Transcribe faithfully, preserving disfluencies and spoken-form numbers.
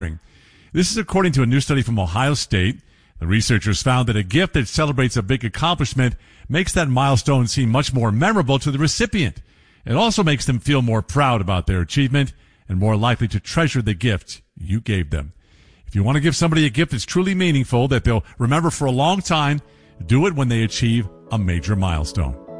This is according to a new study from Ohio State. The researchers found that a gift that celebrates a big accomplishment makes that milestone seem much more memorable to the recipient. It also makes them feel more proud about their achievement and more likely to treasure the gift you gave them. If you want to give somebody a gift that's truly meaningful, that they'll remember for a long time, do it when they achieve a major milestone.